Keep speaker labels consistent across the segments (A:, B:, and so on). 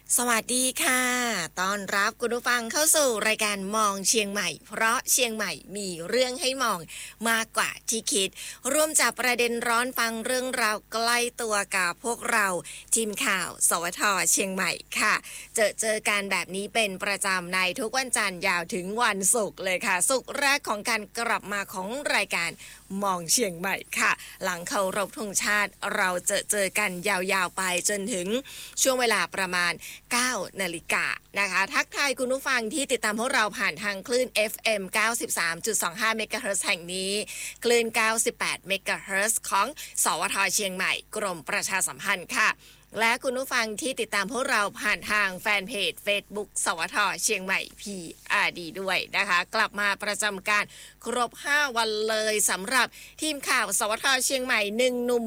A: สวัสดีค่ะต้อนรับคุณผู้ฟังเข้าสู่รายการมองเชียงใหม่เพราะเชียงใหม่มีเรื่องให้มองมากกว่าที่คิดร่วมจับประเด็นร้อนฟังเรื่องราวใกล้ตัวกับพวกเราทีมข่าวสวทเชียงใหม่ค่ะเจอกันแบบนี้เป็นประจำในทุกวันจันทร์ยาวถึงวันศุกร์เลยค่ะศุกร์แรกของการกลับมาของรายการมองเชียงใหม่ค่ะหลังเคารพธงชาติเราเจอกันยาวๆไปจนถึงช่วงเวลาประมาณ9 นาฬิกานะคะทักทายคุณผู้ฟังที่ติดตามพวกเราผ่านทางคลื่น FM 93.25 เมกะเฮิรตซ์แห่งนี้คลื่น98 เมกะเฮิรตซ์ของสวทเชียงใหม่กรมประชาสัมพันธ์ค่ะและคุณผู้ฟังที่ติดตามพวกเราผ่านทางแฟนเพจ Facebook สวทเชียงใหม่ PRD ด้วยนะคะกลับมาประจำการครบ5 วันเลยสำหรับทีมข่าวสวทเชียงใหม่1 หนุ่ม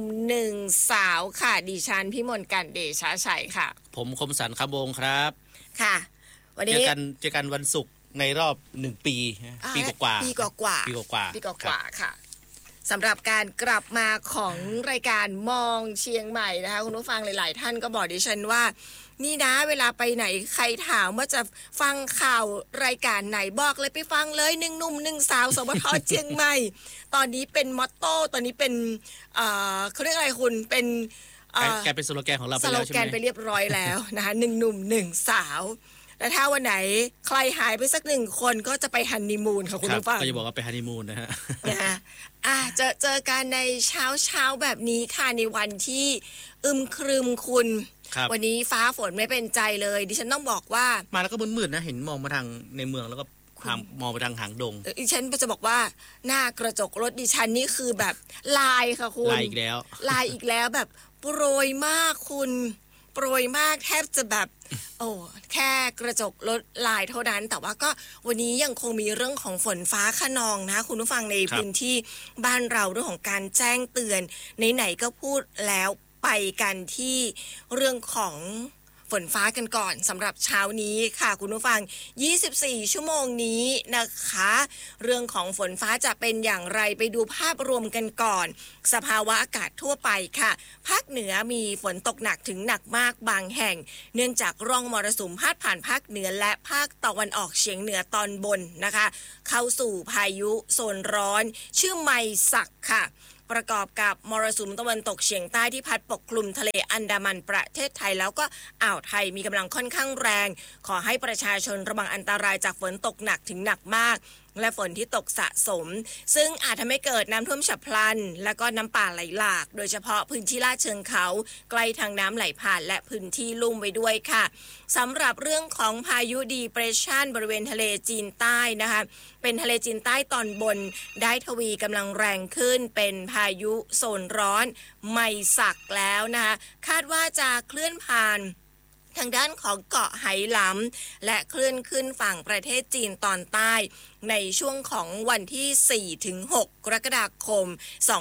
A: 1 สาวค่ะดิฉันพิมลกันเดชะชัยค่ะ
B: ผมคมสันต์คำวงครับ
A: ค่ะวันนี้
B: เจอกันวันศุกร์ในรอบ1 ปีปีกว่า
A: ค่ะสำหรับการกลับมาของรายการมองเชียงใหม่นะคะคุณผู้ฟังหลายๆท่านก็บอกดิฉันว่านี่นะเวลาไปไหนใครถามว่าจะฟังข่าวรายการไหนบอกเลยไปฟังเลย1 หนุ่ม1 สาวสวทเชียงใหม่ตอนนี้เป็นมอตโต้ตอนนี้เป็นเขาเรียกอะไรคุณเป็น
B: แกเป็นสโลแกนของเราไป
A: แล้วใช่ไหมสโลแกนไปเรียบร้อยแล้วนะคะ1 หนุ่ม1 สาวและถ้าวันไหนใครหายไปสัก1 คนก็จะไปฮันนีมูนค่ะคุณผู้ฟัง
B: ก็จะบอกว่าไปฮันนีมูนนะฮะ
A: เจอกันในเช้าแบบนี้ค่ะในวันที่อึมครึมคุณวันนี้ฟ้าฝนไม่เป็นใจเลยดิฉันต้องบอกว่า
B: มาแล้วก็มืดๆนะเห็นมองมาทางในเมืองแล้วก็มองไปทางหางดง
A: ดิฉันจะบอกว่าหน้ากระจกรถดิฉันนี่คือแบบลายค่ะคุณ
B: ลายอีก
A: แล้วแบบโปรยมากคุณโปรยมากแทบจะแบบแค่กระจกลดลายเท่านั้นแต่ว่าก็วันนี้ยังคงมีเรื่องของฝนฟ้าคะนองนะคุณผู้ฟังในพื้นที่บ้านเราเรื่องของการแจ้งเตือนไหนๆก็พูดแล้วไปกันที่เรื่องของฝนฟ้ากันก่อนสำหรับเช้านี้ค่ะคุณผู้ฟัง24 ชั่วโมงนี้นะคะเรื่องของฝนฟ้าจะเป็นอย่างไรไปดูภาพรวมกันก่อนสภาวะอากาศทั่วไปค่ะภาคเหนือมีฝนตกหนักถึงหนักมากบางแห่งเนื่องจากร่องมรสุมพาดผ่านภาคเหนือและภาคตะวันออกเฉียงเหนือตอนบนนะคะเข้าสู่พายุโซนร้อนชื่อไมศักค่ะประกอบกับมรสุมตะวันตกเฉียงใต้ที่พัดปกคลุมทะเลอันดามันประเทศไทยแล้วก็อ่าวไทยมีกำลังค่อนข้างแรงขอให้ประชาชนระวังอันตรายจากฝนตกหนักถึงหนักมากและฝนที่ตกสะสมซึ่งอาจทำให้เกิดน้ำท่วมฉับพลันและก็น้ำป่าไหลหลากโดยเฉพาะพื้นที่ลาดเชิงเขาใกล้ทางน้ำไหลผ่านและพื้นที่ลุ่มไว้ด้วยค่ะสำหรับเรื่องของพายุดีเพรสชันบริเวณทะเลจีนใต้นะคะเป็นทะเลจีนใต้ตอนบนได้ทวีกำลังแรงขึ้นเป็นพายุโซนร้อนไมศักแล้วนะคะคาดว่าจะเคลื่อนผ่านทางด้านของเกาะไหหลำและเคลื่อนขึ้นฝั่งประเทศจีนตอนใต้ในช่วงของวันที่ 4-6 กรกฎาคม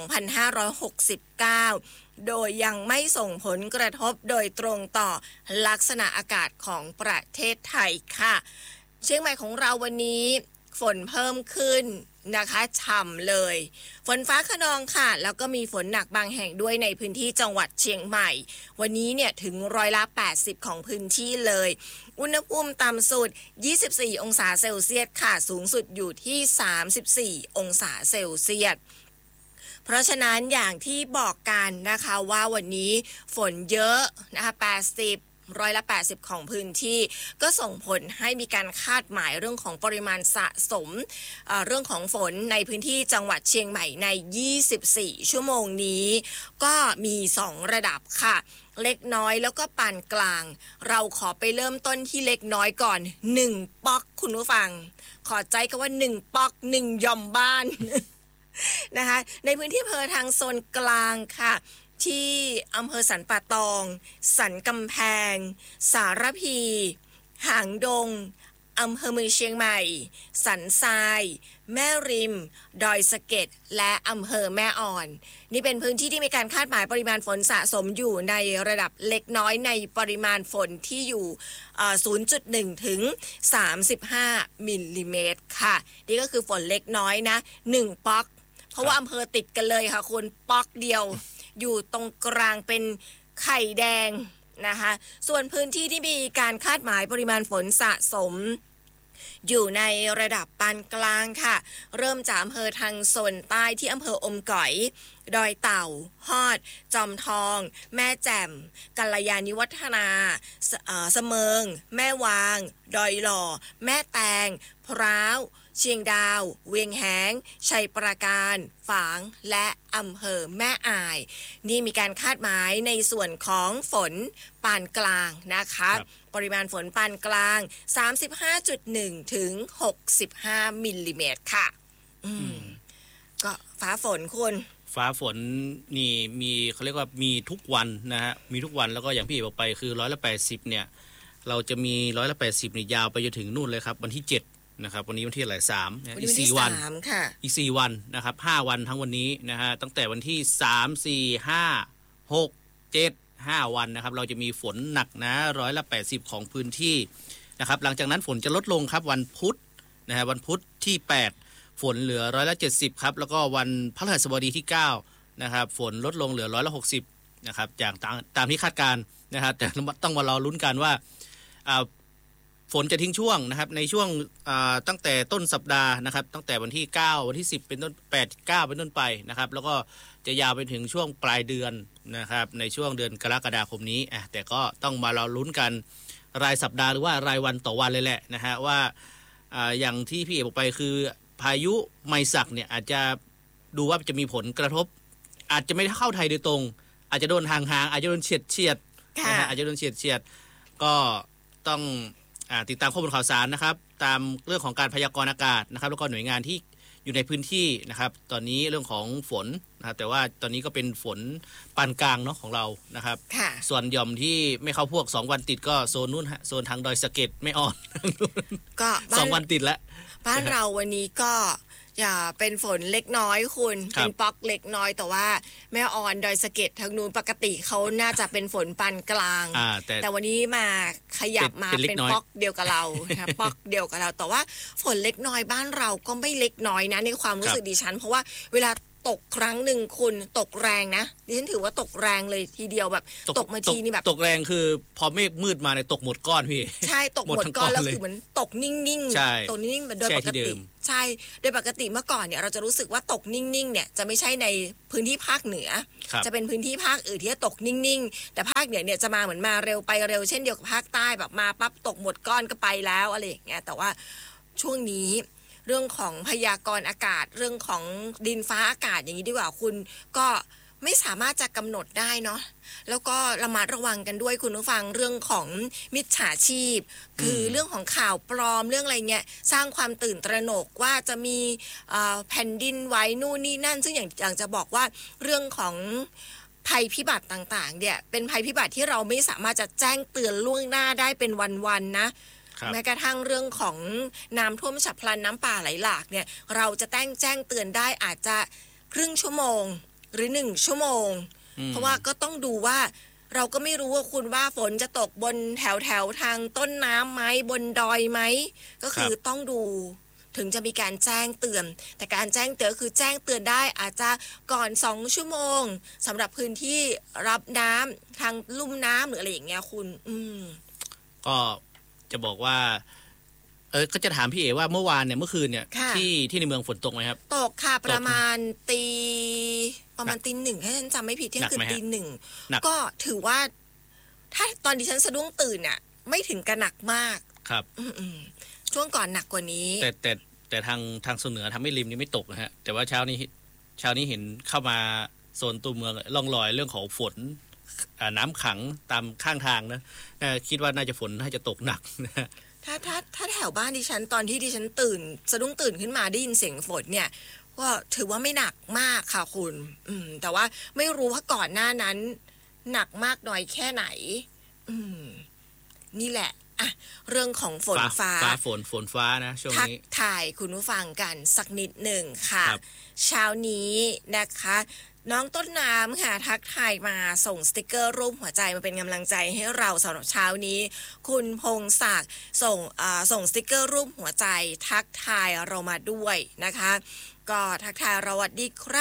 A: 2569 โดยยังไม่ส่งผลกระทบโดยตรงต่อลักษณะอากาศของประเทศไทยค่ะเชียงใหม่ของเราวันนี้ฝนเพิ่มขึ้นนะคะฉ่ำเลยฝนฟ้าคะนองค่ะแล้วก็มีฝนหนักบางแห่งด้วยในพื้นที่จังหวัดเชียงใหม่วันนี้เนี่ยถึง80%ของพื้นที่เลยอุณหภูมิต่ำสุด24 องศาเซลเซียสค่ะสูงสุดอยู่ที่34 องศาเซลเซียสเพราะฉะนั้นอย่างที่บอกกันนะคะว่าวันนี้ฝนเยอะนะคะ80% ของพื้นที่ก็ส่งผลให้มีการคาดหมายเรื่องของปริมาณสะสมเรื่องของฝนในพื้นที่จังหวัดเชียงใหม่ใน24 ชั่วโมงนี้ก็มี2 ระดับค่ะเล็กน้อยแล้วก็ปานกลางเราขอไปเริ่มต้นที่เล็กน้อยก่อน1 ป๊อกคุณผู้ฟังขอใจกันว่า1 ป๊อก1 หย่อมบ้าน นะคะในพื้นที่อำเภอทางโซนกลางค่ะที่อำเภอสันป่าตองสันกำแพงสารพี หางดงอำเภอเมืองเชียงใหม่สันทรายแม่ริมดอยสะเก็ดและอำเภอแม่อ่อนนี่เป็นพื้นที่ที่มีการคาดหมายปริมาณฝนสะสมอยู่ในระดับเล็กน้อยในปริมาณฝนที่อยู่0.1 ถึง 35 มิลลิเมตรค่ะนี่ก็คือฝนเล็กน้อยนะ1 ป๊อกเพราะว่าอำเภอติดกันเลยค่ะคุณป๊อกเดียวอยู่ตรงกลางเป็นไข่แดงนะคะส่วนพื้นที่ที่มีการคาดหมายปริมาณฝนสะสมอยู่ในระดับปานกลางค่ะเริ่มจากอำเภอทางโซนใต้ที่อำเภออมก๋อยดอยเต่าฮอดจอมทองแม่แจ่มกัลยาณิวัฒนาเสมิงแม่วางดอยหล่อแม่แตงพร้าวเชียงดาวเวียงแหงชัยปราการฝางและอำเภอแม่อายนี่มีการคาดหมายในส่วนของฝนปานกลางนะคะปริมาณฝนปานกลาง 35.1 ถึง 65 มิลลิเมตรค่ะก็ฟ้าฝนคุณ
B: ฟ้าฝนนี่มีเขาเรียกว่ามีทุกวันนะฮะมีทุกวันแล้วก็อย่างพี่บอกไปคือ180เนี่ยเราจะมี180เนี่ยยาวไปจนถึงนู่นเลยครับวันที่7นะครับวันนี้วันที่อะไร3อีก4วันอีก4วันนะครับ5วันทั้งวันนี้นะฮะตั้งแต่วันที่3 4 5 6 7 5วันนะครับเราจะมีฝนหนักนะ180ของพื้นที่นะครับหลังจากนั้นฝนจะลดลงครับวันพุธนะฮะวันพุธที่8ฝนเหลือ170ครับแล้วก็วันพฤหัสบดีที่9นะครับฝนลดลงเหลือ160นะครับจากตามที่คาดการณ์นะครับแต่ต้องมารอลุ้นกันว่าฝนจะทิ้งช่วงนะครับในช่วงตั้งแต่ต้นสัปดาห์นะครับตั้งแต่วันที่9วันที่10เป็นต้น8 9เป็นต้นไปนะครับแล้วก็จะยาวไปถึงช่วงปลายเดือนนะครับในช่วงเดือนกรกฎาคมนี้แต่ก็ต้องมารอลุ้นกันรายสัปดาห์หรือว่ารายวันต่อวันเลยแหละนะฮะว่าอย่างที่พี่เอกบอกไปคือพายุไมซักเนี่ยอาจจะดูว่าจะมีผลกระทบอาจจะไม่เข้าไทยโดยตรงอาจจะโดนห่างๆอาจจะโดนเฉียดนะฮะอาจจะโดนเฉียดก็ต้องติดตามข้อมูลข่าวสารนะครับตามเรื่องของการพยากรณ์อากาศนะครับแล้วก็หน่วยงานที่อยู่ในพื้นที่นะครับตอนนี้เรื่องของฝนนะครับแต่ว่าตอนนี้ก็เป็นฝนปานกลางเนาะของเรานะครับส่วนหย่อมที่ไม่เข้าพวก2วันติดก็โซนนู้นฮะโซนทางดอยสะเก็ดไม่อ่อนก็2วันติดแล้ว
A: บ้านเราวันนี้ก็อย่าเป็นฝนเล็กน้อยคุณเป็นป๊อกเล็กน้อยแต่ว่าแม่ออนดอยสะเก็ดทางนู้นปกติเขาน่าจะเป็นฝนปานกลางแต่วันนี้มาขยับมาเป็นป๊อกเดียวกับเราป๊อกเดียวกับเราแต่ว่าฝนเล็กน้อยบ้านเราก็ไม่เล็กน้อยนะในความรู้สึกดิฉันเพราะว่าเวลาตกครั้งหนึ่งคุณตกแรงนะดิฉันถือว่าตกแรงเลยทีเดียวแบบตกมาทีนี่แบบ
B: ตกแรงคือพอเมฆมืดมาเนี่ยตกหมดก้อนพี่
A: ใช่ตกหมดก้อนแล้วคือเหมือนตกนิ่งๆตกนิ่งๆแบบโดยปกติใช่โดยปกติเมื่อก่อนเนี่ยเราจะรู้สึกว่าตกนิ่งๆเนี่ยจะไม่ใช่ในพื้นที่ภาคเหนือจะเป็นพื้นที่ภาคอื่นที่จะตกนิ่งๆแต่ภาคเหนือเนี่ยจะมาเหมือนมาเร็วไปเร็วเช่นเดียวกับภาคใต้แบบมาปั๊บตกหมดก้อนก็ไปแล้วอะไรอย่างเงี้ยแต่ว่าช่วงนี้เรื่องของพยากรณ์อากาศเรื่องของดินฟ้าอากาศอย่างนี้ดีกว่าคุณก็ไม่สามารถจะกำหนดได้เนาะแล้วก็ระมัดระวังกันด้วยคุณผู้ฟังเรื่องของมิจฉาชีพคือเรื่องของข่าวปลอมเรื่องอะไรเงี้ยสร้างความตื่นตระหนกว่าจะมีแผ่นดินไหวนู่นนี่นั่นซึ่งอย่างจะบอกว่าเรื่องของภัยพิบัติต่างๆเนี่ยเป็นภัยพิบัติที่เราไม่สามารถจะแจ้งเตือนล่วงหน้าได้เป็นวันๆนะแม้กระทั่งเรื่องของน้ำท่วมฉับพลันน้ำป่าไหลหลากเนี่ยเราจะแจ้งเตือนได้อาจจะครึ่งชั่วโมงหรือ1ชั่วโมงเพราะว่าก็ต้องดูว่าเราก็ไม่รู้ว่าคุณว่าฝนจะตกบนแถวทางต้นน้ำไหมบนดอยไหมก็คือต้องดูถึงจะมีการแจ้งเตือนแต่การแจ้งเตือนคือแจ้งเตือนได้อาจจะก่อน2ชั่วโมงสำหรับพื้นที่รับน้ำทางลุ่มน้ำหรืออะไรอย่างเงี้ยคุณ
B: ก็จะบอกว่าก็จะถามพี่เอ๋ว่าเมื่อวานเนี่ยเมื่อคืนเนี่ยที่ในเมืองฝนตกไหมครับ
A: ตกค่ะประมาณตีหนึ่งถ้าฉันจำไม่ผิดเที่ยงคืนตีหนึ่งก็ถือว่าถ้าตอนดิฉันสะดุ้งตื่นน่ะไม่ถึงกระหนักมาก
B: ครับ
A: ช่วงก่อนหนักกว่านี้
B: แต่ทางโซนเหนือทำให้ริมนี่ไม่ตกนะฮะแต่ว่าเช้านี้เห็นเข้ามาโซนตัวเมืองล่องลอยเรื่องของฝนน้ำขังตามข้างทางนะคิดว่าน่าจะฝนน่าจะตกหนักนะ
A: ถ้าแถวบ้านดิฉันตอนที่ดิฉันตื่นสะดุ้งตื่นขึ้นมาได้ยินเสียงฝนเนี่ยก็ถือว่าไม่หนักมากค่ะคุณแต่ว่าไม่รู้ว่าก่อนหน้านั้นหนักมากน้อยแค่ไหนนี่แหละอ่ะเรื่องของฝนฟ้า
B: ฝนฟ้านะช่วงนี้
A: ทักทายคุณผู้ฟังกันสักนิดหนึ่งค่ะเช้านี้นะคะน้องต้นน้ำค่ะทักทายมาส่งสติกเกอร์รูปหัวใจมาเป็นกำลังใจให้เราสำหรับเช้านี้คุณพงศักดิ์ส่งสติกเกอร์รูปหัวใจทักทายเรามาด้วยนะคะก็ทักทายเราสวัสดีครับ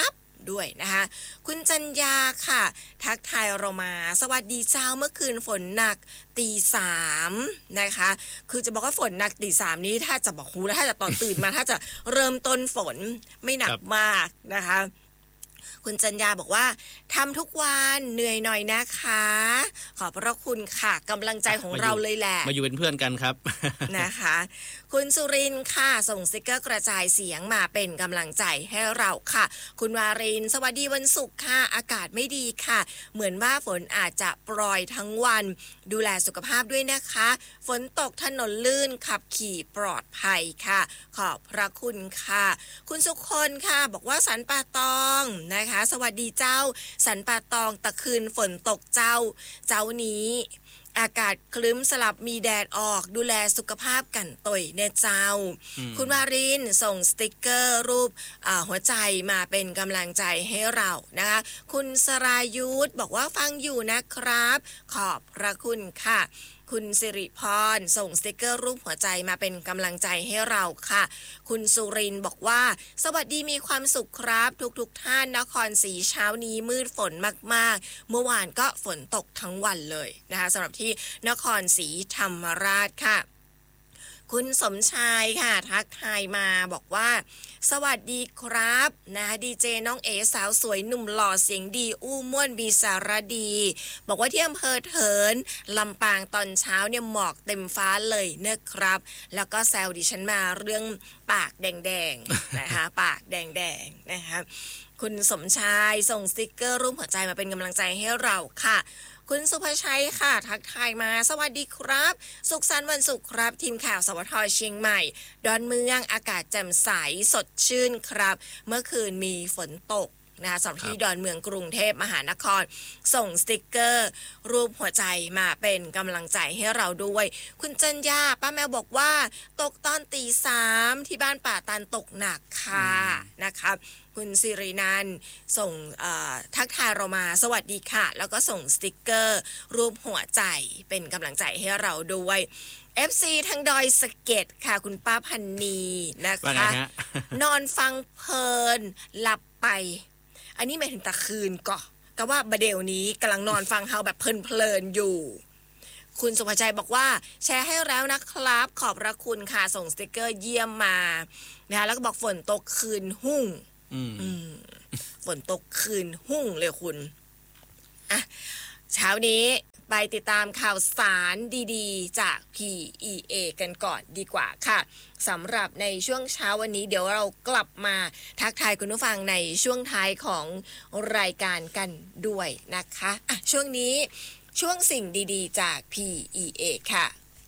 A: ด้วยนะคะคุณจัญญาค่ะทักทายเรามาสวัสดีเจ้าเมื่อคืนฝนหนักตี 3นะคะคือจะบอกว่าฝนหนักตี 3นี้ถ้าจะบอกฮูแล้วถ้าจะตอนตื่นมาถ้าจะเริ่มต้นฝนไม่หนักมากนะคะคุณจัญญาบอกว่าทำทุกวันเหนื่อยหน่อยนะคะขอบพระคุณค่ะกำลังใจของเราเลยแหละ
B: มาอยู่เป็นเพื่อนกันครับ
A: นะคะคุณสุรินทร์ค่ะส่งสติกเกอร์กระจายเสียงมาเป็นกำลังใจให้เราค่ะคุณวารินสวัสดีวันศุกร์ค่ะอากาศไม่ดีค่ะเหมือนว่าฝนอาจจะโปรยทั้งวันดูแลสุขภาพด้วยนะคะฝนตกถนนลื่นขับขี่ปลอดภัยค่ะขอบพระคุณค่ะคุณสุคนค่ะบอกว่าสันป่าตองนะคะสวัสดีเจ้าสันป่าตองตะคืนฝนตกเจ้านี้อากาศครึ้มสลับมีแดดออกดูแลสุขภาพกันต่อยเนเจ้าคุณวารินส่งสติกเกอร์รูปหัวใจมาเป็นกำลังใจให้เรานะคะคุณสรายุทธบอกว่าฟังอยู่นะครับขอบพระคุณค่ะคุณสิริพรส่งสติกเกอร์รูปหัวใจมาเป็นกำลังใจให้เราค่ะคุณสุรินทร์บอกว่าสวัสดีมีความสุขครับทุกท่านนครศรีเช้านี้มืดฝนมากๆเมื่อวานก็ฝนตกทั้งวันเลยนะคะสำหรับที่นครศรีธรรมราชค่ะคุณสมชายค่ะทักทายมาบอกว่าสวัสดีครับนะคะดีเจน้องเอ๋สาวสวยหนุ่มหล่อเสียงดีอู้ม่วนมีสารดีบอกว่าที่อำเภอเถินลำปางตอนเช้าเนี่ยหมอกเต็มฟ้าเลยนะครับแล้วก็แซวดิฉันมาเรื่องปากแดงๆนะคะปากแดงๆนะคะคุณสมชายส่งสติกเกอร์รูปหัวใจมาเป็นกำลังใจให้เราค่ะคุณสุภชัยค่ะทักทายมาสวัสดีครับสุขสันต์วันศุกร์ครับทีมข่าวสวทเชียงใหม่ดอนเมืองอากาศแจ่มใสสดชื่นครับเมื่อคืนมีฝนตกนะคะสำหรับที่ดอนเมืองกรุงเทพมหานครส่งสติกเกอร์รูปหัวใจมาเป็นกำลังใจให้เราด้วยคุณจัญญาป้าแมวบอกว่าตกตอนตี 3ที่บ้านป่าตันตกหนักค่ะนะคะคุณสิรินันท์ส่งทักทายเรามาสวัสดีค่ะแล้วก็ส่งสติกเกอร์รูปหัวใจเป็นกำลังใจให้เราด้วย FC ทางดอยสะเก็ดค่ะคุณป้าพันนีนะคะนอนฟังเพลินหลับไปอันนี้หมายถึงตะคืนก็ว่าบะเดวนี้กำลังนอนฟังเฮาแบบเพลินอยู่คุณสุภชัยบอกว่าแชร์ให้แล้วนะครับขอบพระคุณค่ะส่งสติกเกอร์เยี่ยมมานะคะแล้วก็บอกฝนตกคืนหุ่งฝนตกคืนหุ่งเลยคุณอ่ะเช้านี้ไปติดตามข่าวสารดีๆจาก PEA กันก่อนดีกว่าค่ะสำหรับในช่วงเช้าวันนี้เดี๋ยวเรากลับมาทักทายคุณผู้ฟังในช่วงท้ายของรายการกันด้วยนะคะอ่ะช่วงนี้ช่วงสิ่งดีๆจาก PEA ค่ะ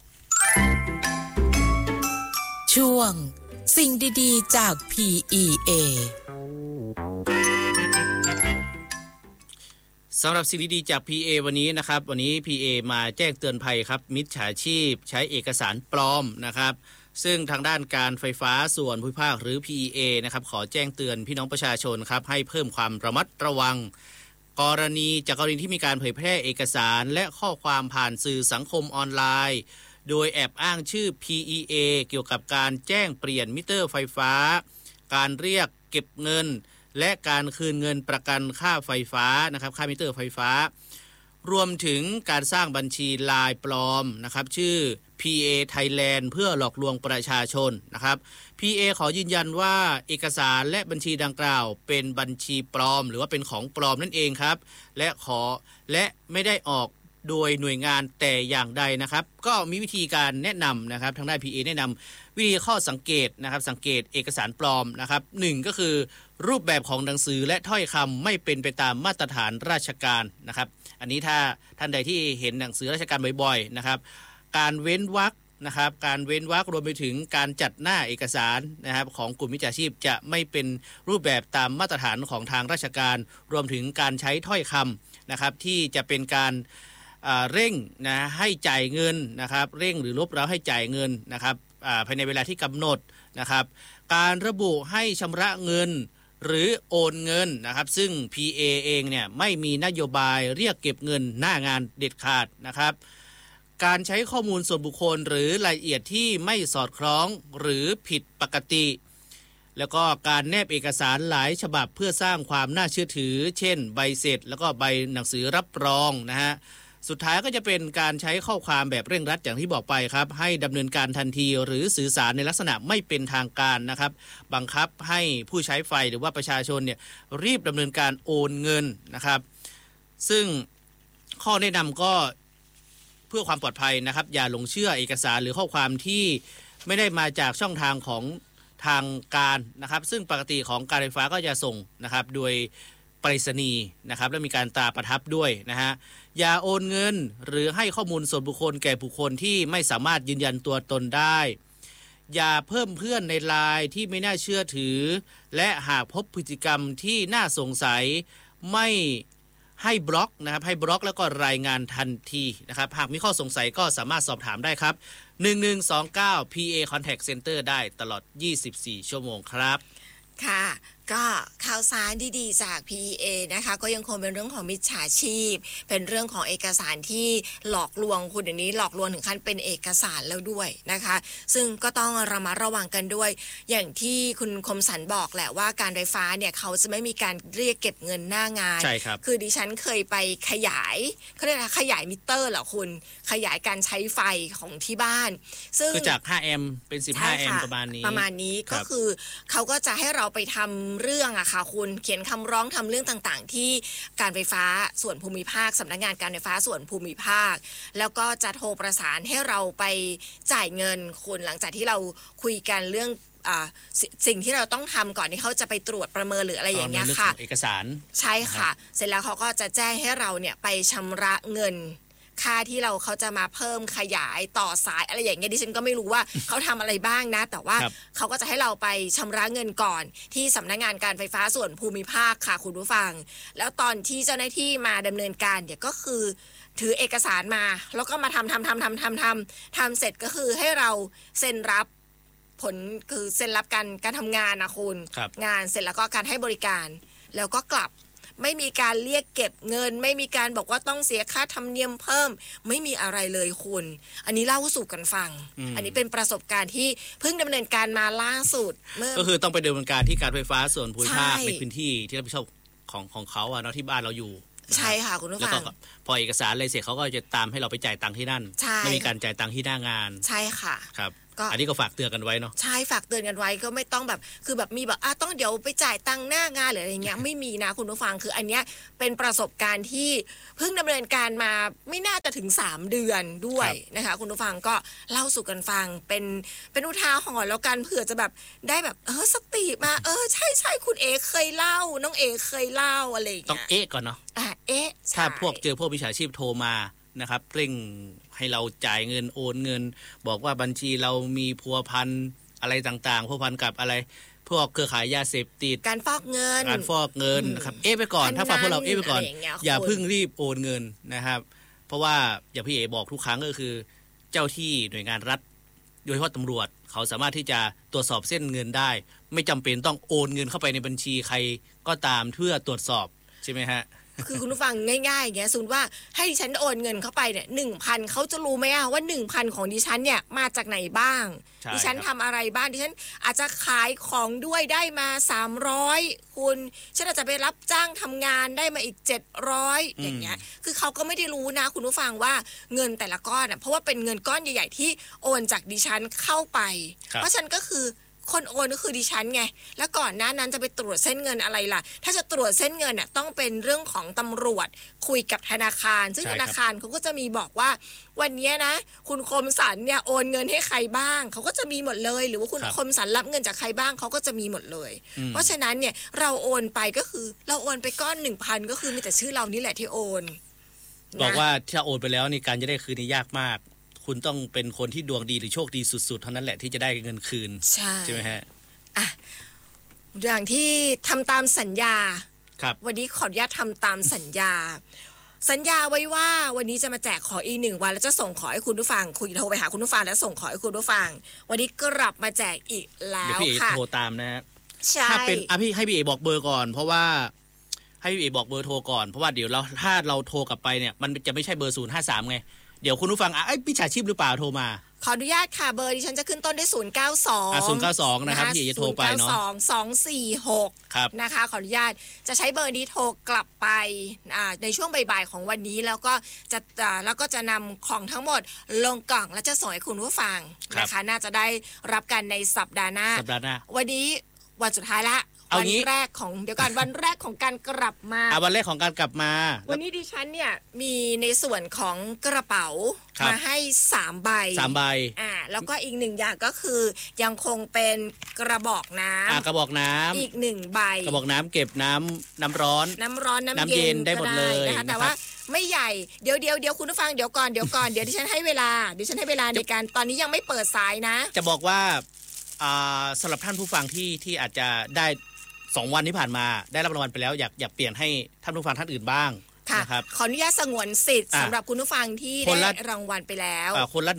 C: ช่วงสิ่งดีๆจาก PEA
B: สำหรับสิ่งดีๆจาก PA วันนี้นะครับวันนี้ PA มาแจ้งเตือนภัยครับมิจฉาชีพใช้เอกสารปลอมนะครับซึ่งทางด้านการไฟฟ้าส่วนภูมิภาคหรือ PA นะครับขอแจ้งเตือนพี่น้องประชาชนครับให้เพิ่มความระมัดระวังกรณีที่มีการเผยแพร่เอกสารและข้อความผ่านสื่อสังคมออนไลน์โดยแอบอ้างชื่อ PEA เกี่ยวกับการแจ้งเปลี่ยนมิเตอร์ไฟฟ้าการเรียกเก็บเงินและการคืนเงินประกันค่าไฟฟ้านะครับค่ามิเตอร์ไฟฟ้ารวมถึงการสร้างบัญชีไลน์ปลอมนะครับชื่อ PA Thailand เพื่อหลอกลวงประชาชนนะครับ PA ขอยืนยันว่าเอกสารและบัญชีดังกล่าวเป็นบัญชีปลอมหรือว่าเป็นของปลอมนั่นเองครับและไม่ได้ออกโดยหน่วยงานแต่อย่างใดนะครับก็มีวิธีการแนะนำนะครับทางด้าน PA แนะนำวิธีข้อสังเกตนะครับสังเกตเอกสารปลอมนะครับ1ก็คือรูปแบบของหนังสือและถ้อยคำไม่เป็นไปตามมาตรฐานราชการนะครับอันนี้ถ้าท่านใดที่เห็นหนังสือราชการบ่อยๆนะครับการเว้นวรรคนะครับการเว้นวรรครวมไปถึงการจัดหน้าเอกสารนะครับของกลุ่มมิจฉาชีพจะไม่เป็นรูปแบบตามมาตรฐานของทางราชการรวมถึงการใช้ถ้อยคำนะครับที่จะเป็นการเร่งนะให้จ่ายเงินนะครับเร่งหรือลบเร้าให้จ่ายเงินนะครับภายในเวลาที่กำหนดนะครับการระบุให้ชำระเงินหรือโอนเงินนะครับซึ่ง PA เองเนี่ยไม่มีนโยบายเรียกเก็บเงินหน้างานเด็ดขาดนะครับการใช้ข้อมูลส่วนบุคคลหรือรายละเอียดที่ไม่สอดคล้องหรือผิดปกติแล้วก็การแนบเอกสารหลายฉบับเพื่อสร้างความน่าเชื่อถือเช่นใบเสร็จแล้วก็ใบหนังสือรับรองนะฮะสุดท้ายก็จะเป็นการใช้ข้อความแบบเร่งรัดอย่างที่บอกไปครับให้ดำเนินการทันทีหรือสื่อสารในลักษณะไม่เป็นทางการนะครับบังคับให้ผู้ใช้ไฟหรือว่าประชาชนเนี่ยรีบดำเนินการโอนเงินนะครับซึ่งข้อแนะนำก็เพื่อความปลอดภัยนะครับอย่าหลงเชื่อเอกสารหรือข้อความที่ไม่ได้มาจากช่องทางของทางการนะครับซึ่งปกติของการไฟฟ้าก็จะส่งนะครับโดยไปรษณีย์นะครับและมีการตราประทับด้วยนะฮะอย่าโอนเงินหรือให้ข้อมูลส่วนบุคคลแก่บุคคลที่ไม่สามารถยืนยันตัวตนได้อย่าเพิ่มเพื่อนในไลน์ที่ไม่น่าเชื่อถือและหากพบพฤติกรรมที่น่าสงสัยไม่ให้บล็อกนะครับให้บล็อกแล้วก็รายงานทันทีนะครับหากมีข้อสงสัยก็สามารถสอบถามได้ครับ1129 PA Contact Center ได้ตลอด24ชั่วโมงครับ
A: ค่ะก็ข่าวสารดีๆจาก PEA นะคะก็ยังคงเป็นเรื่องของมิจฉาชีพเป็นเรื่องของเอกสารที่หลอกลวงคุณเดี๋ยวนี้หลอกลวงถึงขั้นเป็นเอกสารแล้วด้วยนะคะซึ่งก็ต้องระมัดระวังกันด้วยอย่างที่คุณคมสันบอกแหละว่าการไฟฟ้าเนี่ยเขาจะไม่มีการเรียกเก็บเงินหน้างาน
B: ใช่ครับ
A: คือดิฉันเคยไปขยายเขาเรียกขยายมิเตอร์เหรอคุณขยายการใช้ไฟของที่บ้านซึ่ง
B: คือจาก5แอมป์เป็น15แอมป์ประมาณนี้
A: ก็คือเขาก็จะให้เราไปทำเรื่องอะค่ะคุณเขียนคำร้องทำเรื่องต่างๆที่การไฟฟ้าส่วนภูมิภาคสำนักงานการไฟฟ้าส่วนภูมิภาคแล้วก็จะโทรประสานให้เราไปจ่ายเงินคุณหลังจากที่เราคุยกันเรื่องสิ่งที่เราต้องทำก่อนที่เขาจะไปตรวจประเมินหรืออะไรอย่างเงี้ยค่ะ
B: เอกสาร
A: ใช่ค่ะเสร็จแล้วเขาก็จะแจ้งให้เราเนี่ยไปชำระเงินค่าที่เขาจะมาเพิ่มขยายต่อสายอะไรอย่างเงี้ยดิฉันก็ไม่รู้ว่าเขาทำอะไรบ้างนะแต่ว่าเขาก็จะให้เราไปชำระเงินก่อนที่สำนักงานการไฟฟ้าส่วนภูมิภาคค่ะคุณผู้ฟังแล้วตอนที่เจ้าหน้าที่มาดำเนินการเนี่ยก็คือถือเอกสารมาแล้วก็มาทำเสร็จก็คือให้เราเซ็นรับผลคือเซ็นรับการทำงานนะคุณงานเสร็จแล้วก็การให้บริการแล้วก็กลับไม่มีการเรียกเก็บเงินไม่มีการบอกว่าต้องเสียค่าธรรมเนียมเพิ่มไม่มีอะไรเลยคุณอันนี้เล่าสู่กันฟัง อันนี้เป็นประสบการณ์ที่เพิ่งดำเนินการมาล่าสุด
B: ก็คือต้องไปดำเนินการที่การไฟฟ้าส่วนภูมิภาคในพื้นที่ที่รับผิดชอบของเขาอะเนาะที่บ้านเราอยู่
A: ใช่ค่ะคุณผู้ฟัง
B: แล้วก็พอเอกสารอะไรเสร็จเขาก็จะตามให้เราไปจ่ายตังค์ที่นั่นไม่มีการจ่ายตังค์ที่หน้างาน
A: ใช่ค่ะ
B: ครับอันนี้ก็ฝากเตือนกันไว้เนาะ
A: ใช่ฝากเตือนกันไว้ก็ไม่ต้องแบบคือแบบมีแบบต้องเดี๋ยวไปจ่ายตังค์หน้างานหรืออะไรเงี้ยไม่มีนะคุณผู้ฟังคืออันเนี้ยเป็นประสบการณ์ที่เพิ่งดำเนินการมาไม่น่าจะถึง3เดือนด้วยนะคะคุณผู้ฟังก็เล่าสู่กันฟังเป็นอุทาหรณ์แล้วกันเผื่อจะแบบได้แบบสติมาใช่คุณเอเคยเล่าน้องเอเคยเล่าอะไรอย่างเงี้ย
B: ต้องก่อนเนาะถ้าเจอพวกมิจฉาชีพโทรมานะครับเร่งให้เราจ่ายเงินโอนเงินบอกว่าบัญชีเรามีพัวพันอะไรต่างๆพัวพันกับอะไรพวกเครือขายยาเสพติด
A: การฟอกเงิน
B: ครับไปก่อนถ้าฟังพวกเราไปก่อนอย่าเพิ่งรีบโอนเงินนะครับเพราะว่าอย่างพี่เอบอกทุกครั้งก็คือเจ้าที่หน่วยงานรัฐโดยเฉพาะตำรวจเขาสามารถที่จะตรวจสอบเส้นเงินได้ไม่จำเป็นต้องโอนเงินเข้าไปในบัญชีใครก็ตามเพื่อตรวจสอบใช่ไหมฮะ
A: คือคุณผู้ฟังง่ายๆอย่างเงี้ยสมมติว่าให้ดิฉันโอนเงินเข้าไปเนี่ย 1,000 เขาจะรู้ไหมว่า 1,000 ของดิฉันเนี่ยมาจากไหนบ้างดิฉันทำอะไรบ้างดิฉันอาจจะขายของด้วยได้มา300คุณฉันอาจจะไปรับจ้างทำงานได้มาอีก700อย่างเงี้ยคือเขาก็ไม่ได้รู้นะคุณผู้ฟังว่าเงินแต่ละก้อนเพราะว่าเป็นเงินก้อนใหญ่ๆที่โอนจากดิฉันเข้าไปเพราะฉันก็คือคนโอนก็คือดิฉันไงแล้วก่อนหน้านั้นจะไปตรวจเส้นเงินอะไรล่ะถ้าจะตรวจเส้นเงินต้องเป็นเรื่องของตำรวจคุยกับธนาคารซึ่งธนาคารเขาก็จะมีบอกว่าวันนี้นะคุณคมสันเนี่ยโอนเงินให้ใครบ้างเขาก็จะมีหมดเลยหรือว่าคุณคมสันรับเงินจากใครบ้างเขาก็จะมีหมดเลยเพราะฉะนั้นเนี่ยเราโอนไปก็คือเราโอนไปก้อน 1,000 ก็คือมีแต่ชื่อเรานี่แหละที่โอน
B: บอกว่าถ้าโอนไปแล้วนี่การจะได้คืนนี่ยากมากคุณต้องเป็นคนที่ดวงดีหรือโชคดีสุดๆเท่านั้นแหละที่จะได้เงินคืนใช่ไหมฮะ
A: อย่างที่ทำตามสัญญา
B: ครับ
A: วันนี้ขออนุญาตทำตามสัญญาไว้ว่าวันนี้จะมาแจกของอีก1 วันแล้วจะส่งของให้คุณผู้ฟังคุยโทรไปหาคุณผู้ฟังแล้วส่งของให้คุณผู้ฟังวันนี้กลับมาแจกอีกแล้วค่ะ
B: เดี๋ยวพี่โทรตามนะฮะ
A: ใช่
B: ถ้าเป็นพี่ให้พี่เอบอกเบอร์ก่อนเพราะว่าให้พี่เอบอกเบอร์โทรก่อนเพราะว่าเดี๋ยวถ้าเราโทรกลับไปเนี่ยมันจะไม่ใช่เบอร์053ไงเดี๋ยวคุณผู้ฟังมิจฉาชีพหรือเปล่าโทรมา
A: ขออนุญาตค่ะเบอร์ดิฉันจะขึ้นต้นด้วย092
B: 092นะครับพี่จะโทรไปเนาะ
A: 092 246นะคะขออนุญาตจะใช้เบอร์นี้โทรกลับไปในช่วงบ่ายๆของวันนี้แล้วก็จะนำของทั้งหมดลงกล่องและจะส่งให้คุณผู้ฟังนะคะน่าจะได้รับกันในสัปดาห์หน้าวันนี้วันสุดท้ายละวันแรกของวันแรกของการกลับมา
B: วันแรกของการกลับมา
A: วันนี้ดิฉันเนี่ยมีในส่วนของกระเป๋ามาให้3 ใบแล้วก็อีก1อย่างก็คือยังคงเป็นกระบอกน้ำ
B: กระบอกน้ำ
A: อีก1 ใบ
B: กระบอกน้ำเก็บน้ำร้อน
A: น้ำเย็น
B: ได้หมดเลย
A: นะคะแต่ว่าไม่ใหญ่เดี๋ยวคุณผู้ฟังเดี๋ยวก่อนเดี๋ยวดิฉันให้เวลาในการตอนนี้ยังไม่เปิดสายนะ
B: จะบอกว่าสำหรับท่านผู้ฟังที่อาจจะได้2 วันที่ผ่านมาได้รับรางวัลไปแล้วอยากเปลี่ยนให้ท่านผู้ฟังท่านอื่นบ้างนะครับ
A: ขออนุญาตสงวนสิทธิ์สำหรับคุณผู้ฟังที่ได้รางวัลไปแล้ว
B: คนละ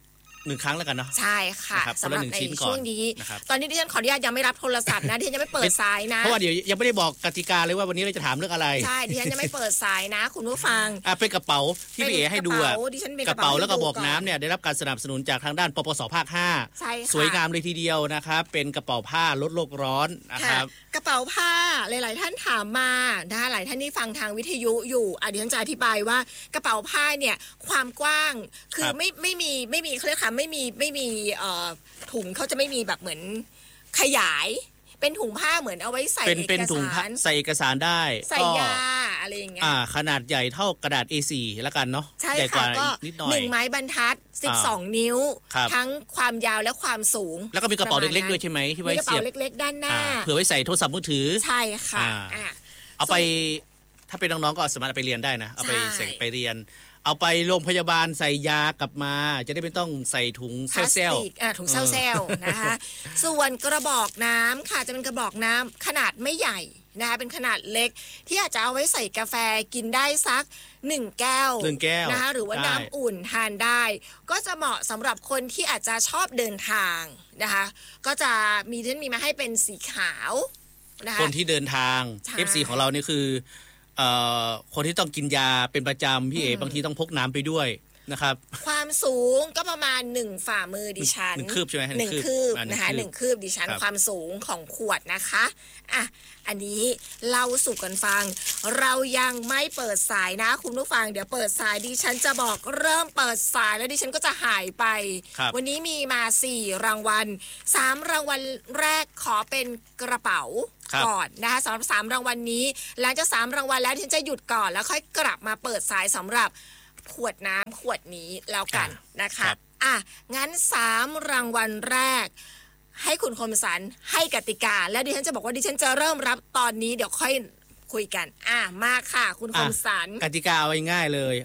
B: 1ครั้งแล้วกันเนาะ
A: ใช่ค่ะสำหรับในช่วงนี้ตอนนี้ดิฉันขออนุญาตยังไม่รับโทรศัพท์นะดิฉันยังไม่เปิดสายนะ
B: เพราะว่าเดี๋ยวยังไม่ได้บอกกติกาเลยว่าวันนี้เราจะถามเรื่องอะไร
A: ใช่ดิฉันยังไม่เปิดสายนะคุณผู้ฟัง
B: เป็นกระเป๋าที่พี่เอ๋ให้ดูกระเป๋าแล้วก็บอกน้ำเนี่ยได้รับการสนับสนุนจากทางด้านปปสภาค5สวยงามเลยทีเดียวนะครับเป็นกระเป๋าผ้าลดโลกร้อนนะครับ
A: กระเป๋าผ้าหลายๆท่านถามมานะคะหลายท่านที่ฟังทางวิทยุอยู่ดิฉันจะอธิบายว่ากระเป๋าผ้าเนี่ยความกว้างคือไม่มีเขาเรียกค่ะไม่มีถุงเขาจะไม่มีแบบเหมือนขยายเป็นถุงผ้าเหมือนเอาไว้ใส่
B: เป็นถุงผ้าใส่เอกสารได้
A: ใส่ยาอะไรอย่างเงี้ย
B: ขนาดใหญ่เท่ากระดาษ A4 แล้วกันเนาะ
A: ใช่ค่ะก็1 ไม้บรรทัด12 นิ้วทั้งความยาวและความสูง
B: แล้วก็มีกระเป๋าเล็กๆด้วยใช่ไหมที่ไว้
A: เสียบกระเป๋าเล็กๆด้านหน้า
B: เผื่อไว้ใส่โทรศัพท์มือถือ
A: ใช่ค่ะ
B: เอาไปถ้าเป็นน้องๆก็สามารถไปเรียนได้นะเอาไปใส่ไปเรียนเอาไปโรงพยาบาลใส่ยากลับมาจะได้ไม่ต้องใส่ถุงเซล
A: ถุงเซลนะคะส่วนกระบอกน้ำค่ะจะเป็นกระบอกน้ำขนาดไม่ใหญ่นะคะเป็นขนาดเล็กที่อาจจะเอาไว้ใส่กาแฟกินได้สัก1 แก้วนะคะหรือว่าน้ำอุ่นทานได้ก็จะเหมาะสำหรับคนที่อาจจะชอบเดินทางนะคะก็จะมีมาให้เป็นสีขาว
B: นะคะคนที่เดินทาง FC ของเรานี่คือคนที่ต้องกินยาเป็นประจำพี่เอบางทีต้องพกน้ำไปด้วยนะครับ
A: ความสูงก็ประมาณ1 ฝ่ามือดิฉัน
B: 1 คืบใช่ไหม
A: 1 คืบนะคะ1 คืบดิฉันความสูงของขวดนะคะอันนี้เล่าสู่กันฟังเรายังไม่เปิดสายนะคุณผู้ฟังเดี๋ยวเปิดสายดิฉันจะบอกเริ่มเปิดสายแล้วดิฉันก็จะหายไปวันนี้มีมา4 รางวัล3 รางวัลแรกขอเป็นกระเป๋าก่อนนะคะสำหรับ3 รางวัลนี้หลังจาก3 รางวัลแล้วดิฉันจะหยุดก่อนแล้วค่อยกลับมาเปิดสายสำหรับขวดน้ำขวดนี้แล้วกันนะคะงั้น3 รางวัลแรกให้คุณคมสันให้กติกาแล้วดิฉันจะบอกว่าดิฉันจะเริ่มรับตอนนี้เดี๋ยวค่อยคุยกันมาค่ะคุณคมสัน
B: กติกาเอาง่ายๆเลย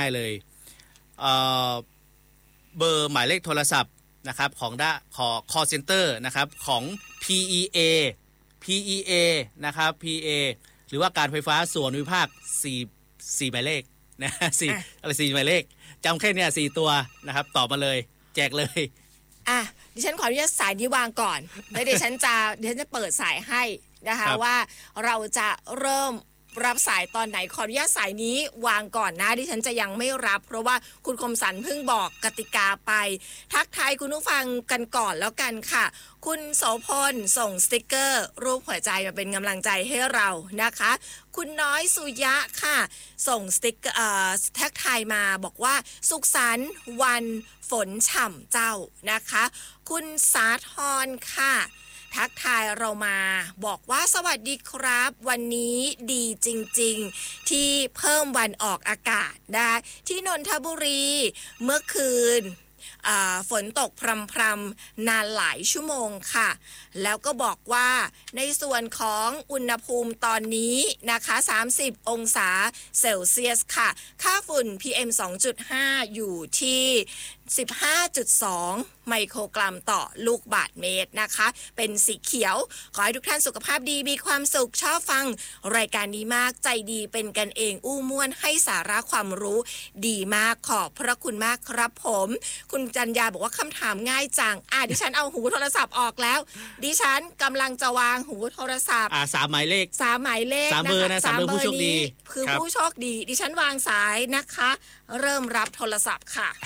B: เบอร์หมายเลขโทรศัพท์นะครับของcall center นะครับของ PEA นะครับ PEA หรือว่าการไฟฟ้าส่วนภูมิภาค4 หมายเลขนะ4หมายเลขจำแค่นี้4 ตัวนะครับตอบมาเลยแจกเลย
A: ดิฉันขออนุญาตสายนี้วางก่อนแล้วดิฉันจะเปิดสายให้นะคะว่าเราจะเริ่มรับสายตอนไหนขออนุญาตสายนี้วางก่อนนะดิฉันจะยังไม่รับเพราะว่าคุณคมสันเพิ่งบอกกติกาไปทักทายคุณผู้ฟังกันก่อนแล้วกันค่ะคุณโสพลส่งสติกเกอร์รูปหัวใจมาเป็นกำลังใจให้เรานะคะคุณน้อยสุยะค่ะส่งสติกเกอร์แท็กทายมาบอกว่าสุขสันต์วันฝนฉ่ำเจ้านะคะคุณสาธรค่ะทักทายเรามาบอกว่าสวัสดีครับวันนี้ดีจริงๆที่เพิ่มวันออกอากาศได้ที่นนทบุรีเมื่อคืนฝนตกพรำๆนานหลายชั่วโมงค่ะแล้วก็บอกว่าในส่วนของอุณหภูมิตอนนี้นะคะ30 องศาเซลเซียสค่ะค่าฝุ่น PM 2.5 อยู่ที่15.2 ไมโครกรัมต่อลูกบาศก์เมตรนะคะเป็นสีเขียวขอให้ทุกท่านสุขภาพดีมีความสุขชอบฟังรายการนี้มากใจดีเป็นกันเองอู้ม่วนให้สาระความรู้ดีมากขอบพระคุณมากครับผมคุณจันยาบอกว่าคำถามง่ายจังดิฉันเอาหูโทรศัพท์ออกแล้วดิฉันกำลังจะวางหูโทรศัพท์
B: 3 หมายเลข
A: 3 หมายเลข
B: 3 เบอร์นะ3 เบอร์ผู้โชคดี
A: คือผู้โชคดีดิฉันวางสายนะคะเริ่มรับโทรศัพท์ค่ะ